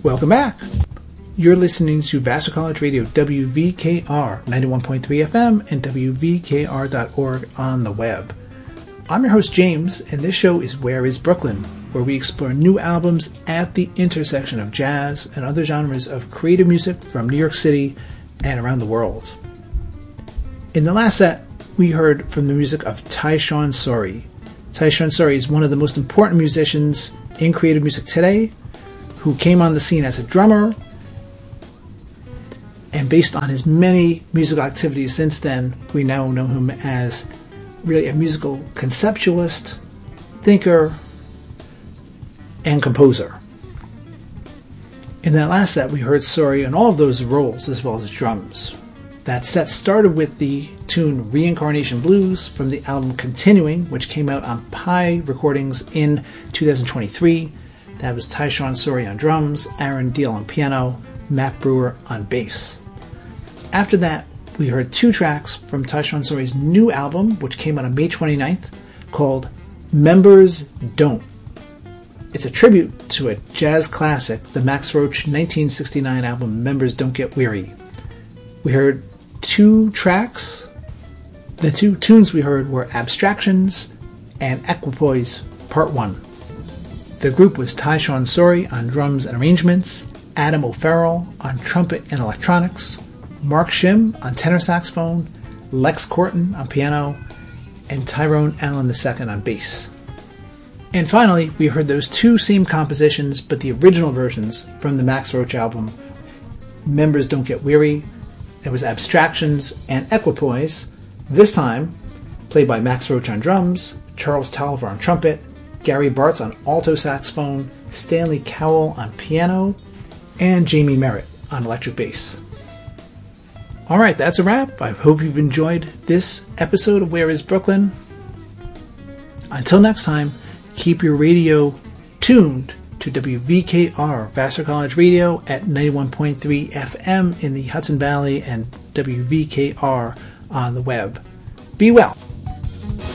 Welcome back. You're listening to Vassar College Radio, WVKR 91.3 FM and WVKR.org on the web. I'm your host, James, and this show is Where is Brooklyn, where we explore new albums at the intersection of jazz and other genres of creative music from New York City and around the world. In the last set, we heard from the music of Tyshawn Sorey. Tyshawn Sorey is one of the most important musicians in creative music today, who came on the scene as a drummer, and based on his many musical activities since then, we now know him as really a musical conceptualist, thinker, and composer. In that last set, we heard Sorey in all of those roles as well as drums. That set started with the tune Reincarnation Blues from the album Continuing, which came out on Pi Recordings in 2023. That was Tyshawn Sorey on drums, Aaron Deal on piano, Matt Brewer on bass. After that, we heard two tracks from Tyshawn Sorey's new album, which came out on May 29th, called Members Don't. It's a tribute to a jazz classic, the Max Roach 1969 album Members Don't Get Weary. We heard two tracks. The two tunes we heard were Abstractions and Equipoise Part 1. The group was Tyshawn Sorey on drums and arrangements, Adam O'Farrell on trumpet and electronics, Mark Shim on tenor saxophone, Lex Corton on piano, and Tyrone Allen II on bass. And finally, we heard those two same compositions, but the original versions from the Max Roach album, Members Don't Get Weary. It was Abstractions and Equipoise, this time played by Max Roach on drums, Charles Tolliver on trumpet, Gary Bartz on alto saxophone, Stanley Cowell on piano, and Jamie Merritt on electric bass. Alright, that's a wrap. I hope you've enjoyed this episode of Where is Brooklyn. Until next time, keep your radio tuned to WVKR, Vassar College Radio at 91.3 FM in the Hudson Valley and WVKR on the web. Be well.